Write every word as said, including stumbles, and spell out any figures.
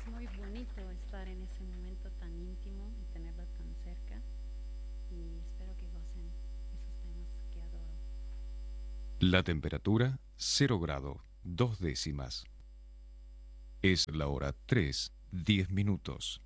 Es muy bonito estar en ese momento tan íntimo y tenerla tan cerca y espero que gocen esos temas que adoro. La temperatura, cero grado, dos décimas. Es la hora tres, diez minutos.